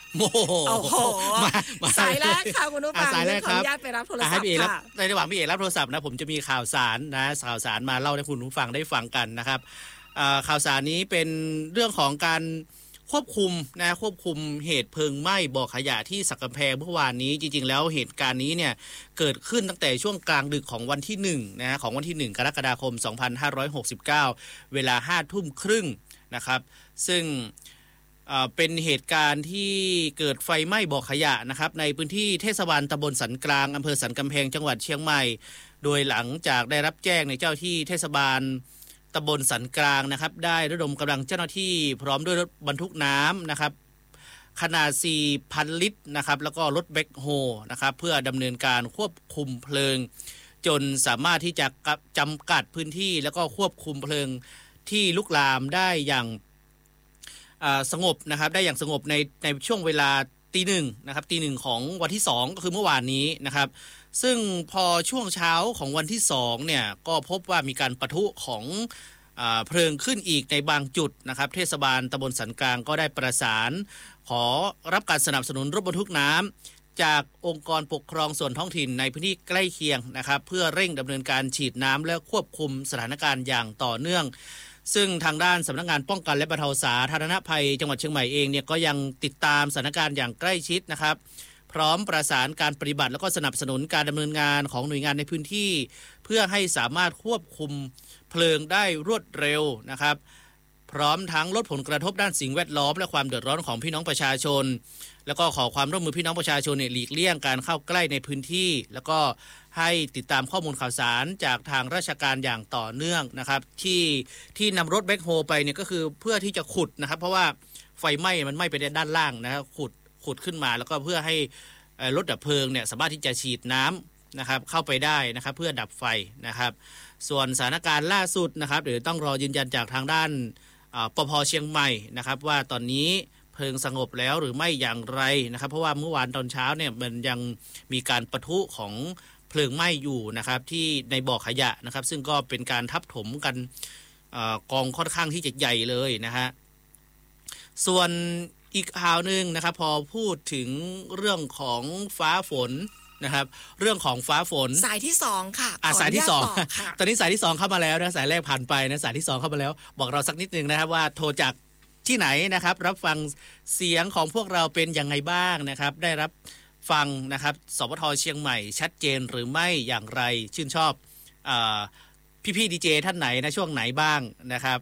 B: โอ้โห
A: โอ้โห
B: มา
A: สายแรกค่ะคุณผู้ฟัง
B: สายแรก
A: ข
B: ค
A: อ
B: รั
A: อบ นุญาตไปรับโทรศั
B: ให้
A: พท์
B: พี่เอกรับ
A: ค่ะ
B: ในระหว่างพี่เอกรับโทรศัพท์นะผมจะมีข่าวสารนะข่าวสารมาเล่าให้คุณผู้ฟังได้ฟังกันนะครับข่าวสารนี้เป็นเรื่องของการควบคุมเหตุเพลิงไหม้บ่อขยะที่สักกำแพงเมื่อวานนี้จริงๆแล้วเหตุการณ์นี้เนี่ยเกิดขึ้นตั้งแต่ช่วงกลางดึกของวันที่1นะของวันที่1กรกฎาคม2569เวลา 5 ทุ่มครึ่งนะครับซึ่งเป็นเหตุการณ์ที่เกิดไฟไหม้บ่อขยะนะครับในพื้นที่เทศบาลตำบลสันกลางอำเภอสันกำแพงจังหวัดเชียงใหม่โดยหลังจากได้รับแจ้งในเจ้าที่เทศบาลตำบลสันกลางนะครับได้ระดมกำลังเจ้าหน้าที่พร้อมด้วยรถบรรทุกน้ำนะครับขนาด 4,000 ลิตรนะครับแล้วก็รถแบ็คโฮนะครับเพื่อดำเนินการควบคุมเพลิงจนสามารถที่จะจำกัดพื้นที่แล้วก็ควบคุมเพลิงที่ลุกลามได้อย่างสงบนะครับได้อย่างสงบในช่วงเวลาตีหนึ่งนะครับตีหนึ่งของวันที่2ก็คือเมื่อวานนี้นะครับซึ่งพอช่วงเช้าของวันที่2เนี่ยก็พบว่ามีการปะทุของเพลิงขึ้นอีกในบางจุดนะครับเทศบาลตำบลสันกลางก็ได้ประสานขอรับการสนับสนุนรถบรรทุกน้ำจากองค์กรปกครองส่วนท้องถิ่นในพื้นที่ใกล้เคียงนะครับเพื่อเร่งดำเนินการฉีดน้ำและควบคุมสถานการณ์อย่างต่อเนื่องซึ่งทางด้านสำนักงานป้องกันและบรรเทาสาธารณภัยจังหวัดเชียงใหม่เองเนี่ยก็ยังติดตามสถานการณ์อย่างใกล้ชิดนะครับพร้อมประสานการปฏิบัติแล้วก็สนับสนุนการดำเนินงานของหน่วยงานในพื้นที่เพื่อให้สามารถควบคุมเพลิงได้รวดเร็วนะครับพร้อมทั้งลดผลกระทบด้านสิ่งแวดล้อมและความเดือดร้อนของพี่น้องประชาชนแล้วก็ขอความร่วมมือพี่น้องประชาชนหลีกเลี่ยงการเข้าใกล้ในพื้นที่แล้วก็ให้ติดตามข้อมูลข่าวสารจากทางราชการอย่างต่อเนื่องนะครับที่นำรถแบ็คโฮไปเนี่ยก็คือเพื่อที่จะขุดนะครับเพราะว่าไฟไหม้มันไหม้ไปด้านล่างนะครับขุดขึ้นมาแล้วก็เพื่อให้รถดับเพลิงเนี่ยสามารถที่จะฉีดน้ำนะครับเข้าไปได้นะครับเพื่อดับไฟนะครับส่วนสถานการณ์ล่าสุดนะครับเดี๋ยวต้องรอยืนยันจากทางด้านปภ.เชียงใหม่นะครับว่าตอนนี้เพลิงสงบแล้วหรือไม่อย่างไรนะครับเพราะว่าเมื่อวานตอนเช้าเนี่ยมันยังมีการปะทุของเพลิงไหม้อยู่นะครับที่ในบ่อขยะนะครับซึ่งก็เป็นการทับถมกันกองค่อนข้างที่จะใหญ่เลยนะฮะส่วนอีกข่าวนึงนะครับพอพูดถึงเรื่องของฟ้าฝนนะครับเรื่องของฟ้าฝน
A: สายที่2ค่ะ
B: สายที่
A: 2
B: 2ตอนนี้สายที่2เข้ามาแล้วนะสายแรกผ่านไปนะสายที่2เข้ามาแล้วบอกเราสักนิดนึงนะครับว่าโทรจากที่ไหนนะครับรับฟังเสียงของพวกเราเป็นยังไงบ้างนะครับได้รับฟังนะครับสปท.เชียงใหม่ชัดเจนหรือไม่อย่างไรชื่นชอบพี่ดีเจท่านไหนนะช่วงไหนบ้างนะครับ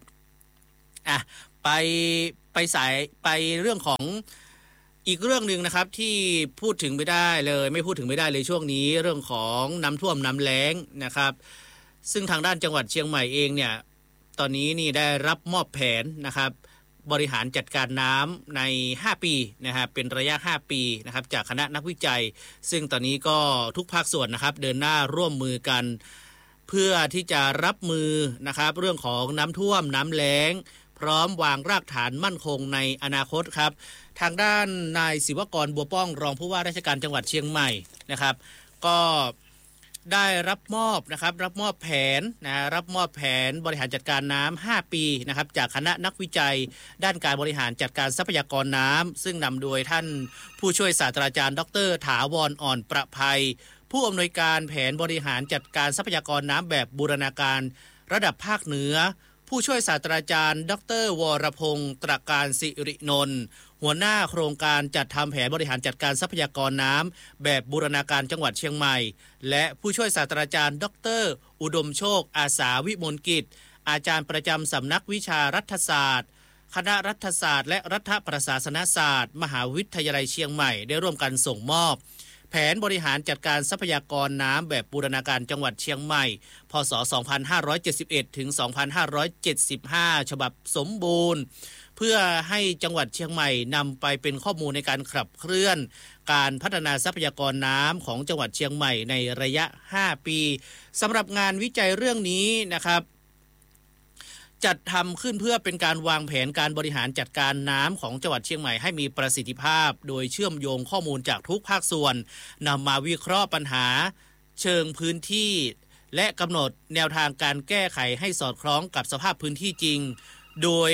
B: ไปสายไปเรื่องของอีกเรื่องนึงนะครับที่พูดถึงไม่ได้เลยไม่พูดถึงไม่ได้เลยช่วงนี้เรื่องของน้ำท่วมน้ำแล้งนะครับซึ่งทางด้านจังหวัดเชียงใหม่เองเนี่ยตอนนี้นี่ได้รับมอบแผนนะครับบริหารจัดการน้ำใน5ปีนะครับเป็นระยะ5ปีนะครับจากคณะนักวิจัยซึ่งตอนนี้ก็ทุกภาคส่วนนะครับเดินหน้าร่วมมือกันเพื่อที่จะรับมือนะครับเรื่องของน้ำท่วมน้ำแล้งพร้อมวางรากฐานมั่นคงในอนาคตครับทางด้านนายศิวกรบัวป้องรองผู้ว่าราชการจังหวัดเชียงใหม่นะครับก็ได้รับมอบแผนรับมอบแผนบริหารจัดการน้ำ5ปีนะครับจากคณะนักวิจัยด้านการบริหารจัดการทรัพยากรน้ำซึ่งนำโดยท่านผู้ช่วยศาสตราจารย์ดร.ถาวรอ่อนประภัยผู้อำนวยการแผนบริหารจัดการทรัพยากรน้ำแบบบูรณาการระดับภาคเหนือผู้ช่วยศาสตราจารย์ดร.วรพงศ์ตระการสิรินนท์หัวหน้าโครงการจัดทำแผนบริหารจัดการทรัพยากรน้ำแบบบูรณาการจังหวัดเชียงใหม่และผู้ช่วยศาสตราจารย์ดร.อุดมโชคอาสาวิมลกิจอาจารย์ประจำสำนักวิชารัฐศาสตร์คณะรัฐศาสตร์และรัฐประศาสนศาสตร์มหาวิทยาลัยเชียงใหม่ได้ร่วมกันส่งมอบแผนบริหารจัดการทรัพยากรน้ำแบบบูรณาการจังหวัดเชียงใหม่พ.ศ. 2571 ถึง 2575 ฉบับสมบูรณ์เพื่อให้จังหวัดเชียงใหม่นำไปเป็นข้อมูลในการขับเคลื่อนการพัฒนาทรัพยากรน้ำของจังหวัดเชียงใหม่ในระยะ5ปีสำหรับงานวิจัยเรื่องนี้นะครับจัดทำขึ้นเพื่อเป็นการวางแผนการบริหารจัดการน้ำของจังหวัดเชียงใหม่ให้มีประสิทธิภาพโดยเชื่อมโยงข้อมูลจากทุกภาคส่วนนำมาวิเคราะห์ปัญหาเชิงพื้นที่และกำหนดแนวทางการแก้ไขให้สอดคล้องกับสภาพพื้นที่จริงโดย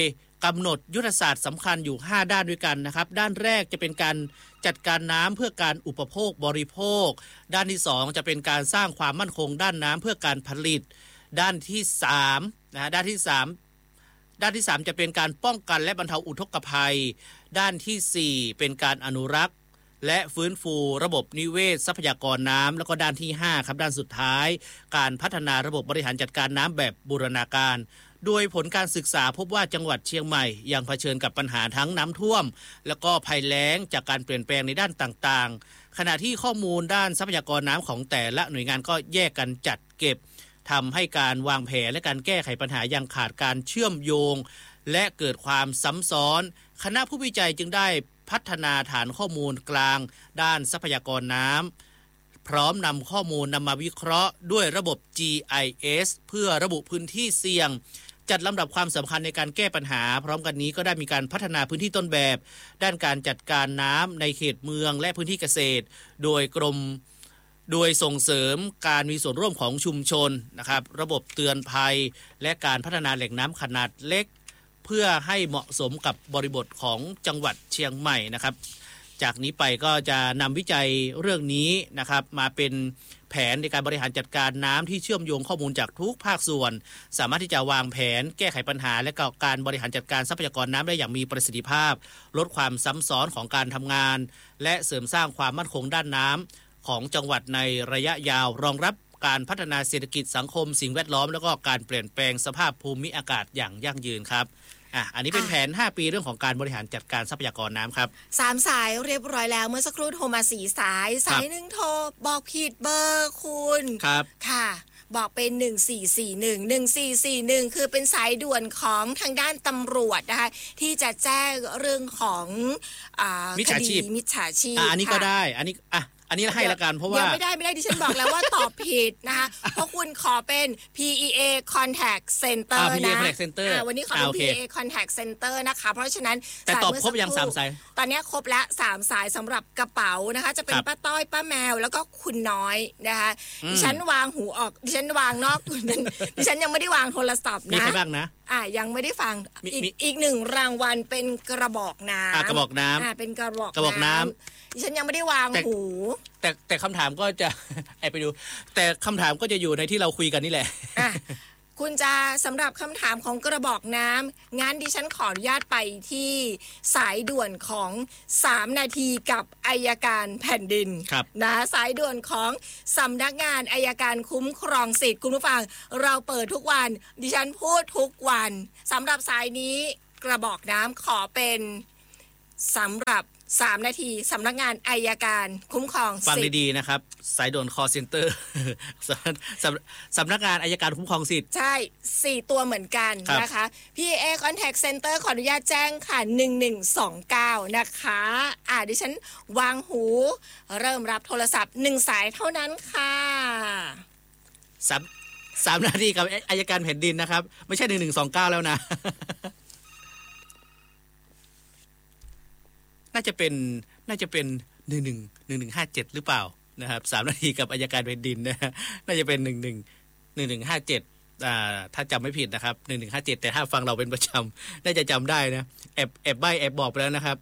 B: กำหนดยุทธศาสตร์สำคัญอยู่5ด้านด้วยกันนะครับด้านแรกจะเป็นการจัดการน้ำเพื่อการอุปโภคบริโภคด้านที่2จะเป็นการสร้างความมั่นคงด้านน้ำเพื่อการผลิตด้านที่3นะฮะด้านที่3จะเป็นการป้องกันและบรรเทาอุทกภัยด้านที่4เป็นการอนุรักษ์และฟื้นฟูระบบนิเวศทรัพยากรน้ำแล้วก็ด้านที่5ครับด้านสุดท้ายการพัฒนาระบบบริหารจัดการน้ำแบบบูรณาการโดยผลการศึกษาพบว่าจังหวัดเชียงใหม่ยังเผชิญกับปัญหาทั้งน้ำท่วมแล้วก็ภัยแล้งจากการเปลี่ยนแปลงในด้านต่างๆขณะที่ข้อมูลด้านทรัพยากรน้ำของแต่ละหน่วยงานก็แยกกันจัดเก็บทำให้การวางแผนและการแก้ไขปัญหายังขาดการเชื่อมโยงและเกิดความซ้ำซ้อนคณะผู้วิจัยจึงได้พัฒนาฐานข้อมูลกลางด้านทรัพยากรน้ำพร้อมนำข้อมูลนำมาวิเคราะห์ด้วยระบบ GIS เพื่อระบุพื้นที่เสี่ยงจัดลำดับความสำคัญในการแก้ปัญหาพร้อมกันนี้ก็ได้มีการพัฒนาพื้นที่ต้นแบบด้านการจัดการน้ำในเขตเมืองและพื้นที่เกษตรโดยส่งเสริมการมีส่วนร่วมของชุมชนนะครับระบบเตือนภัยและการพัฒนาแหล่งน้ำขนาดเล็กเพื่อให้เหมาะสมกับบริบทของจังหวัดเชียงใหม่นะครับจากนี้ไปก็จะนำวิจัยเรื่องนี้นะครับมาเป็นแผนในการบริหารจัดการน้ำที่เชื่อมโยงข้อมูลจากทุกภาคส่วนสามารถที่จะวางแผนแก้ไขปัญหาและการบริหารจัดการทรัพยากรน้ำได้อย่างมีประสิทธิภาพลดความซ้ำซ้อนของการทำงานและเสริมสร้างความมั่นคงด้านน้ำของจังหวัดในระยะยาวรองรับการพัฒนาเศรษฐกิจสังคมสิ่งแวดล้อมแล้วก็การเปลี่ยนแปลงสภาพภูมิอากาศอย่างยั่งยืนครับอันนี้เป็นแผน5ปีเรื่องของการบริหารจัดการทรัพยากรน้ำครับ
A: 3สายเรียบร้อยแล้วเมื่อสักครู่โทรมา4สายหนึ่งโทรบอกผิดเบอร์คุณ
B: ครับ
A: ค่ะบอกเป็น1441คือเป็นสายด่วนของทางด้านตำรวจนะคะที่จะแจ้งเรื่องของ
B: มิจฉาชีพอันนี้ก็ได้อันนี้ให้ละกันเพราะว่า
A: ไม่ได้ดิฉันบอกแล้วว่าตอบผิดนะคะเพราะคุณขอเป็น PEA Contact Center นะ วันนี้ขอเป็น PEA Contact Center นะคะเพราะฉะนั้น
B: แต่ตอบครบยัง3สาย
A: ตอนนี้ครบแล้ว3สายสำหรับกระเป๋านะคะจะเป็นป้าต้อยป้าแมวแล้วก็คุณน้อยนะคะดิฉันวางหูออกดิฉันวางนอกดิฉันยังไม่ได้วางโทรศัพท์นะ
B: มีใครบ้างนะ
A: ยังไม่ได้ฟังอีก1รางวัลเป็นกระบอกน้ำ
B: กระบอกน้
A: ำเป็นกระบอกน้ำดิฉันยังไม่ได้วางหู
B: แต่คำถามก็จะไปดูแต่คำถามก็จะอยู่ในที่เราคุยกันนี่แหละ
A: คุณจะสำหรับคำถามของกระบอกน้ำงั้นดิฉันขออนุญาตไปที่สายด่วนของ3นาทีกับอัยการแผ่นดินนะสายด่วนของสำนักงานอัยการคุ้มครองสิทธิ์คุณผู้ฟังเราเปิดทุกวันดิฉันพูดทุกวันสำหรับสายนี้กระบอกน้ำขอเป็นสำหรับ3นาทีสำนักงานอัยการคุ้มครอง
B: ฟังดีๆนะครับสายด่วน call center สำนักงานอัยการคุ้มครองสิทธิ์
A: ใช่4ตัวเหมือนกันนะคะ PA Contact Center ขออนุญาตแจ้งค่ะ1129นะคะดิฉันวางหูเริ่มรับโทรศัพท์1สายเท่านั้นค่ะ
B: 3นาทีกับอัยการแผ่นดินนะครับไม่ใช่1129แล้วนะน่าจะเป็น1157หรือเปล่านะครับ3นาทีกับอัยการแผ่นดินนะน่าจะเป็น1157ถ้าจำไม่ผิดนะครับ1157แต่ถ้าฟังเราเป็นประจำน่าจะจำได้นะแอบใบ้แอบบอกไปแล้วนะครับ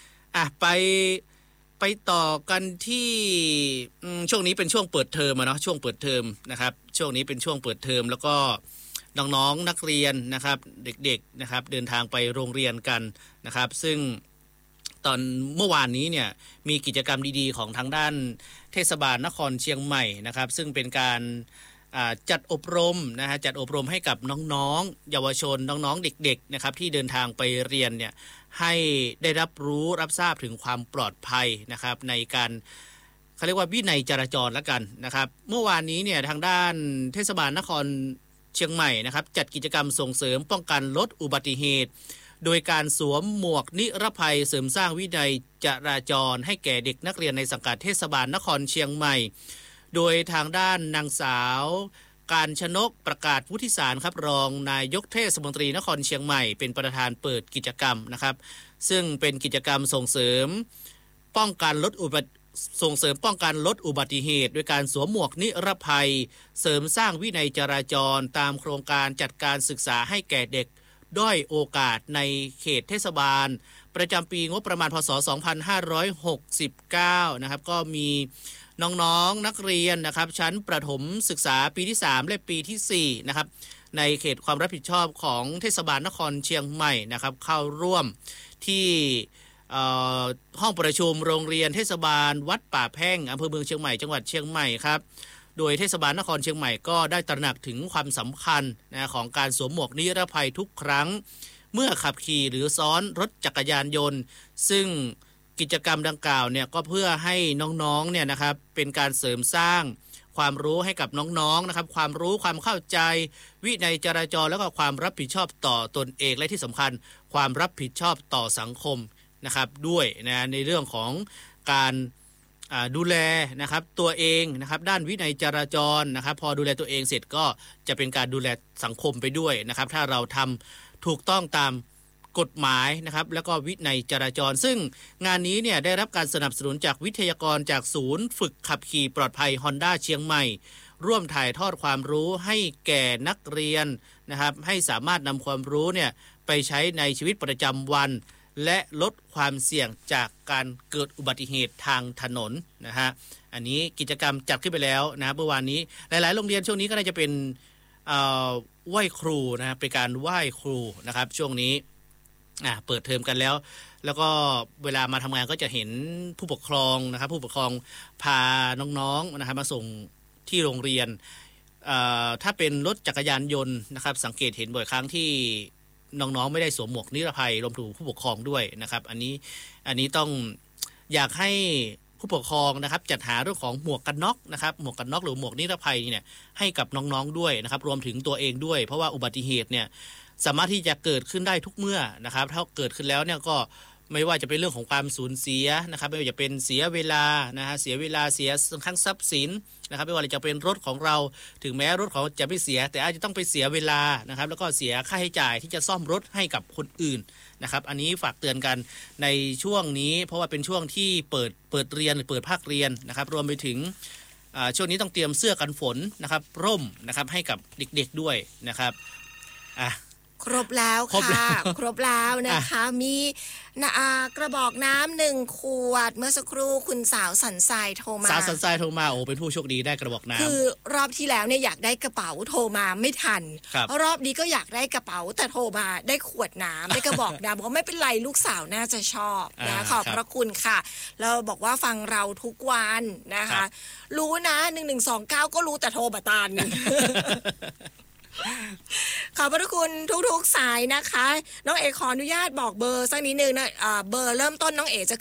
B: ไปต่อกันที่ช่วงนี้เป็นช่วงเปิดเทอมเนาะช่วงเปิดเทอมนะครับช่วงนี้เป็นช่วงเปิดเทอมแล้วก็น้องๆนักเรียนนะครับเด็กๆนะครับเดินทางไปโรงเรียนกันนะครับซึ่งตอนเมื่อวานนี้เนี่ยมีกิจกรรมดีๆของทางด้านเทศบาลนครเชียงใหม่นะครับซึ่งเป็นการจัดอบรมนะฮะจัดอบรมให้กับน้องๆเยาวชนน้องๆเด็กๆนะครับที่เดินทางไปเรียนเนี่ยให้ได้รับรู้รับทราบถึงความปลอดภัยนะครับในการเขาเรียกว่าวินัยจราจรละกันนะครับเมื่อวานนี้เนี่ยทางด้านเทศบาลนครเชียงใหม่นะครับจัดกิจกรรมส่งเสริมป้องกันลดอุบัติเหตุโดยการสวมหมวกนิรภัยเสริมสร้างวินัยจราจรให้แก่เด็กนักเรียนในสังกัดเทศบาลนครเชียงใหม่โดยทางด้านนางสาวการชนกประกาศวุฒิสารครับรองนายกเทศมนตรีนครเชียงใหม่เป็นประธานเปิดกิจกรรมนะครับซึ่งเป็นกิจกรรมส่งเสริมป้องกันลดอุบัติเหตุโดยการสวมหมวกนิรภัยเสริมสร้างวินัยจราจรตามโครงการจัดการศึกษาให้แก่เด็กด้อยโอกาสในเขตเทศบาลประจำปีงบประมาณพศ2569นะครับก็มีน้องๆนักเรียนนะครับชั้นประถมศึกษาปีที่3และปีที่4นะครับในเขตความรับผิดชอบของเทศบาลนครเชียงใหม่นะครับเข้าร่วมที่ห้องประชุมโรงเรียนเทศบาลวัดป่าแพ่งอำเภอเมืองเชียงใหม่จังหวัดเชียงใหม่ครับโดยเทศบาลนครเชียงใหม่ก็ได้ตระหนักถึงความสำคัญนะของการสวมหมวกนิรภัยทุกครั้งเมื่อขับขี่หรือซ้อนรถจักรยานยนต์ซึ่งกิจกรรมดังกล่าวเนี่ยก็เพื่อให้น้องๆเนี่ยนะครับเป็นการเสริมสร้างความรู้ให้กับน้องๆนะครับความรู้ความเข้าใจวินัยจราจรแล้วก็ความรับผิดชอบต่อตนเองและที่สำคัญความรับผิดชอบต่อสังคมนะครับด้วยนะในเรื่องของการดูแลนะครับตัวเองนะครับด้านวินัยจราจรนะครับพอดูแลตัวเองเสร็จก็จะเป็นการดูแลสังคมไปด้วยนะครับถ้าเราทำถูกต้องตามกฎหมายนะครับแล้วก็วินัยจราจรซึ่งงานนี้เนี่ยได้รับการสนับสนุนจากวิทยากรจากศูนย์ฝึกขับขี่ปลอดภัย Honda เชียงใหม่ร่วมถ่ายทอดความรู้ให้แก่นักเรียนนะครับให้สามารถนำความรู้เนี่ยไปใช้ในชีวิตประจำวันและลดความเสี่ยงจากการเกิดอุบัติเหตุทางถนนนะฮะอันนี้กิจกรรมจัดขึ้นไปแล้วนะเมื่อวานนี้หลายๆโรงเรียนช่วงนี้ก็น่าจะเป็นไหว้ครูนะเป็นการไหว้ครูนะครับช่วงนี้เปิดเทอมกันแล้วก็เวลามาทำงานก็จะเห็นผู้ปกครองนะครับผู้ปกครองพาน้องๆนะครับมาส่งที่โรงเรียนถ้าเป็นรถจักรยานยนต์นะครับสังเกตเห็นบ่อยครั้งที่น้องๆไม่ได้สวมหมวกนิรภัยรวมถึงผู้ปกครองด้วยนะครับอันนี้ต้องอยากให้ผู้ปกครองนะครับจัดหาเรื่องของหมวกกันน็อกนะครับหมวกกันน็อกหรือหมวกนิรภัยเนี่ยให้กับน้องๆด้วยนะครับรวมถึงตัวเองด้วยเพราะว่าอุบัติเหตุเนี่ยสามารถที่จะเกิดขึ้นได้ทุกเมื่อนะครับถ้าเกิดขึ้นแล้วเนี่ยก็ไม่ว่าจะเป็นเรื่องของความสูญเสียนะครับไม่ว่าจะเป็นเสียเวลานะฮะเสียเวลาเสียทั้งทรัพย์สินนะครับไม่ว่าจะเป็นรถของเราถึงแม้รถของจะไม่เสียแต่อาจจะต้องไปเสียเวลานะครับแล้วก็เสียค่าใช้จ่ายที่จะซ่อมรถให้กับคนอื่นนะครับอันนี้ฝากเตือนกันในช่วงนี้เพราะว่าเป็นช่วงที่เปิดเรียนหรือเปิดภาคเรียนนะครับรวมไปถึงช่วงนี้ต้องเตรียมเสื้อกันฝนนะครับร่มนะครับให้กับเด็กๆด้วยนะครับ
A: ครบแล้วค่ะครบแล้วนะคะมีกระบอกน้ำ1 ขวดเมื่อสักครู่คุณสาวสันทรายโทรมา
B: สาวสันทรายโทรมาโอ้เป็นผู้โชคดีได้กระบอกน้ำ
A: คือรอบที่แล้วเนี่ยอยากได้กระเป๋าโทรมาไม่ทันรอบนี้ก็อยากได้กระเป๋าแต่โทรมาได้ขวดน้ำได้กระบอกน้ำบอกว่าไม่เป็นไรลูกสาวน่าจะชอบนะขอบพระคุณค่ะแล้วบอกว่าฟังเราทุกวันนะคะรู้นะ1129ก็รู้แต่โทรมาตานขอบพระคุณทุกๆสายนะคะน้องเอ๋ขออนุญาตบอกเบอร์สักนิดนึงนะเบอร์เริ่มต้นน้องเอ๋จะ